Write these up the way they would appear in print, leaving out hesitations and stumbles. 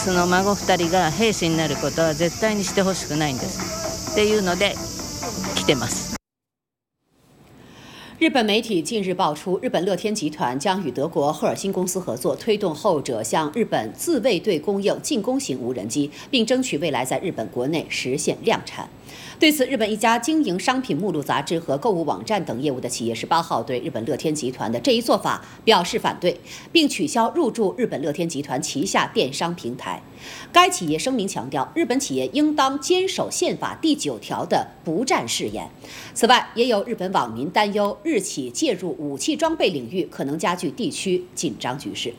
スの孫2人が兵士になることは絶対にしてほしくないんですっていうので来てます。 日本媒体近日爆出，日本乐天集团将与德国赫尔辛公司合作，推动后者向日本自卫队供应进攻型无人机，并争取未来在日本国内实现量产。对此，日本一家经营商品目录杂志和购物网站等业务的企业18号对日本乐天集团的这一做法表示反对，并取消入驻日本乐天集团旗下电商平台。该企业声明强调，日本企业应当坚守宪法第9条的不战誓言。此外，也有日本网民担忧，日企介入武器装备领域可能加剧地区紧张局势。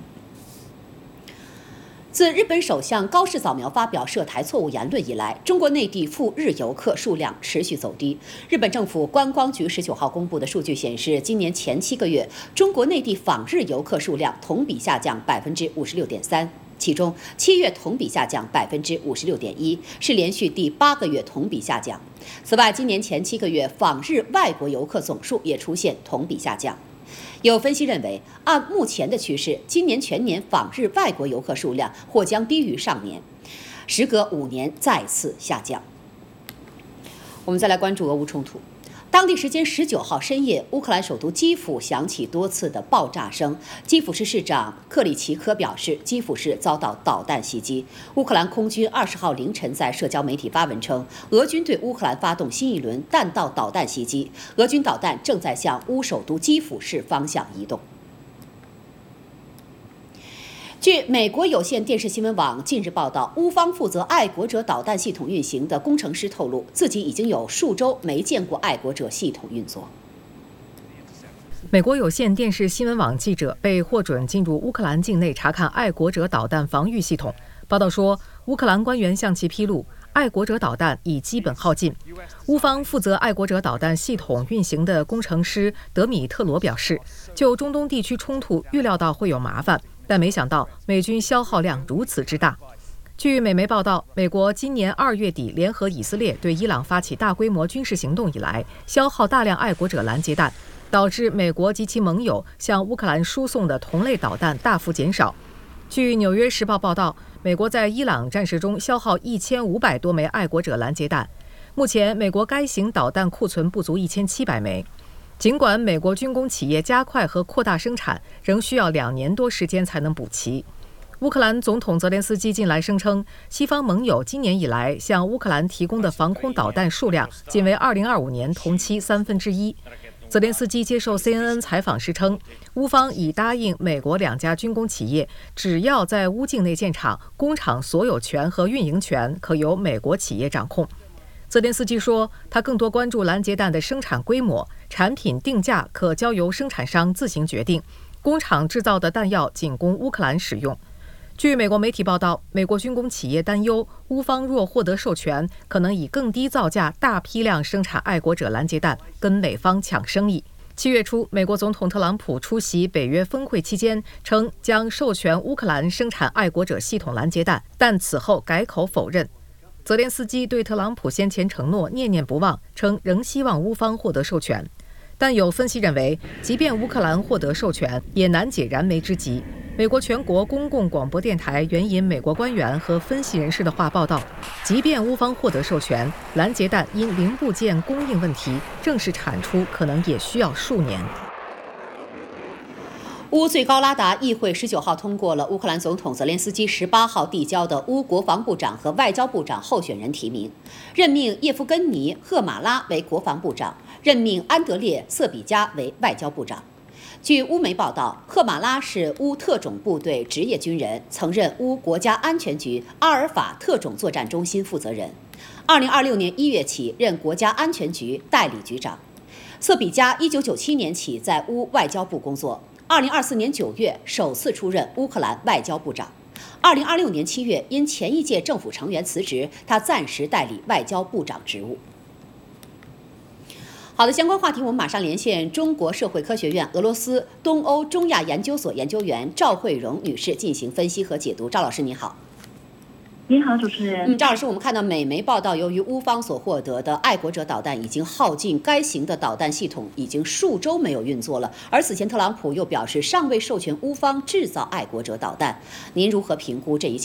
自日本首相高市早苗发表涉台错误言论以来，中国内地赴日游客数量持续走低。日本政府观光局19号公布的数据显示，今年前7个月，中国内地访日游客数量同比下降56.3%，其中7月同比下降56.1%，是连续第8个月同比下降。此外，今年前7个月访日外国游客总数也出现同比下降。有分析认为，按目前的趋势，今年全年访日外国游客数量或将低于上年，时隔5年再次下降。我们再来关注俄乌冲突。当地时间19号深夜，乌克兰首都基辅响起多次的爆炸声。基辅市市长克里奇科表示，基辅市遭到导弹袭击。乌克兰空军20号凌晨在社交媒体发文称，俄军对乌克兰发动新一轮弹道导弹袭击，俄军导弹正在向乌首都基辅市方向移动。据美国有线电视新闻网近日报道，乌方负责爱国者导弹系统运行的工程师透露，自己已经有数周没见过爱国者系统运作。 美国有线电视新闻网记者被获准进入乌克兰境内查看爱国者导弹防御系统。报道说，乌克兰官员向其披露，爱国者导弹已基本耗尽。乌方负责爱国者导弹系统运行的工程师德米特罗表示，就中东地区冲突预料到会有麻烦，但没想到美军消耗量如此之大。据美媒报道，美国今年2月底联合以色列对伊朗发起大规模军事行动以来，消耗大量爱国者拦截弹，导致美国及其盟友向乌克兰输送的同类导弹大幅减少。据《纽约时报》报道，美国在伊朗战事中消耗1500多枚爱国者拦截弹，目前美国该型导弹库存不足1700枚。尽管美国军工企业加快和扩大生产，仍需要2年多时间才能补齐。乌克兰总统泽连斯基近来声称，西方盟友今年以来向乌克兰提供的防空导弹数量仅为2025年同期1/3。泽连斯基接受 CNN 采访时称，乌方已答应美国2家军工企业，只要在乌境内建厂，工厂所有权和运营权可由美国企业掌控。泽连斯基说，他更多关注拦截弹的生产规模，产品定价可交由生产商自行决定，工厂制造的弹药仅供乌克兰使用。据美国媒体报道，美国军工企业担忧，乌方若获得授权，可能以更低造价大批量生产爱国者拦截弹，跟美方抢生意。7月初，美国总统特朗普出席北约峰会期间，称将授权乌克兰生产爱国者系统拦截弹，但此后改口否认。泽连斯基对特朗普先前承诺念念不忘，称仍希望乌方获得授权。但有分析认为，即便乌克兰获得授权，也难解燃眉之急。美国全国公共广播电台援引美国官员和分析人士的话报道，即便乌方获得授权，拦截弹因零部件供应问题，正式产出可能也需要数年。 乌最高拉达议会19号通过了乌克兰总统泽连斯基18号递交的乌国防部长和外交部长候选人提名，任命叶夫根尼·赫马拉为国防部长，任命安德烈·瑟比加为外交部长。据乌媒报道，赫马拉是乌特种部队职业军人，曾任乌国家安全局阿尔法特种作战中心负责人。2026年1月起任国家安全局代理局长。瑟比加1997年起在乌外交部工作，2024年9月首次出任乌克兰外交部长。2026年7月因前一届政府成员辞职，他暂时代理外交部长职务。好的，相关话题我们马上连线中国社会科学院俄罗斯东欧中亚研究所研究员赵慧荣女士进行分析和解读。赵老师您好。 您好，主持人。 赵老师，我们看到美媒报道，由于乌方所获得的爱国者导弹已经耗尽，该型的导弹系统已经数周没有运作了。而此前特朗普又表示尚未授权乌方制造爱国者导弹。您如何评估这一切？